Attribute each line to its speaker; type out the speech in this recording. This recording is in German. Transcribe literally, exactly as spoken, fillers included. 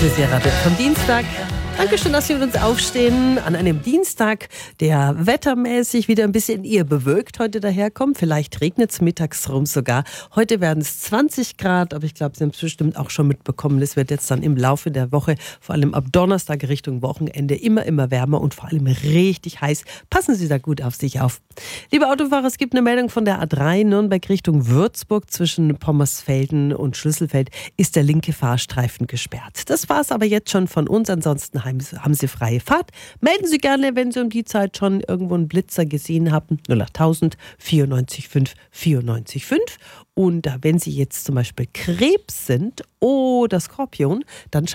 Speaker 1: Das ist ja Radio vom Dienstag. Dankeschön, dass Sie mit uns aufstehen an einem Dienstag, der wettermäßig wieder ein bisschen eher bewölkt heute daherkommt. Vielleicht regnet es mittags rum sogar. Heute werden es zwanzig Grad, aber ich glaube, Sie haben es bestimmt auch schon mitbekommen. Es wird jetzt dann im Laufe der Woche, vor allem ab Donnerstag Richtung Wochenende, immer, immer wärmer und vor allem richtig heiß. Passen Sie da gut auf sich auf. Liebe Autofahrer, es gibt eine Meldung von der A drei Nürnberg Richtung Würzburg. Zwischen Pommersfelden und Schlüsselfeld ist der linke Fahrstreifen gesperrt. Das war es aber jetzt schon von uns. Ansonsten haben Sie freie Fahrt. Melden Sie gerne, wenn Sie um die Zeit schon irgendwo einen Blitzer gesehen haben. null acht tausend vierundneunzig fünf vierundneunzig fünf. Und wenn Sie jetzt zum Beispiel Krebs sind oder Skorpion, dann